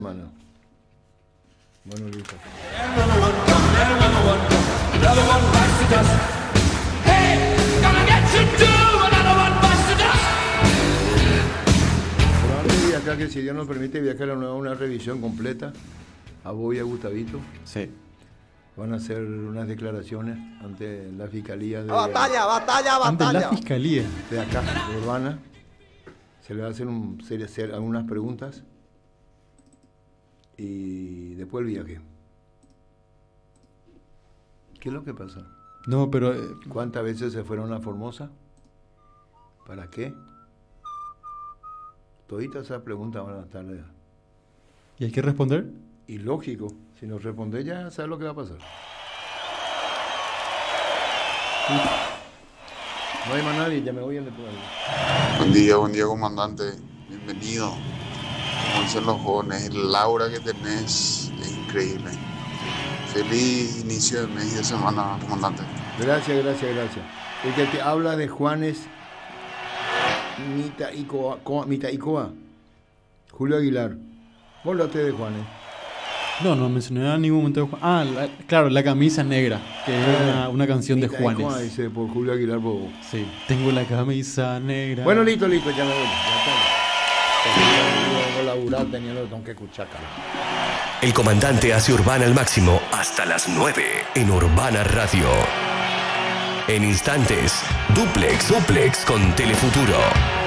Mano. Bueno, listo. Pero antes de acá, que si Dios nos permite viajar a una revisión completa, a vos y a Gustavito, Sí. van a hacer unas declaraciones ante la fiscalía de, Ante la fiscalía. de acá, de Urbana. Se le va a hacer algunas preguntas y después el viaje. ¿Qué es lo que pasa? No, pero ¿Cuántas veces se fueron a Formosa? ¿Para qué? Toditas esas preguntas van a estar. ¿y hay que responder? Y lógico, si nos responde ya sabes lo que va a pasar. No hay más nadie, ya me voy al depurado. Buen día, comandante. Bienvenido. Como dicen los jóvenes, el aura que tenés es increíble. Feliz inicio de mes y de semana, comandante. Gracias. El que te habla de Juanes Mitaicoa. Julio Aguilar. Vos hablaste de Juanes. No mencioné a ningún momento de Juan. Claro, La camisa negra, que es una canción de Mitaicoa, Juanes. dice por Julio Aguilar, por vos. Sí, tengo la camisa negra. Bueno, listo, ya me voy. Ya está. Laburar, tenía lo que tengo que escuchar, cara. El comandante hace Urbana al máximo hasta las 9 en Urbana Radio. En instantes, Duplex con Telefuturo.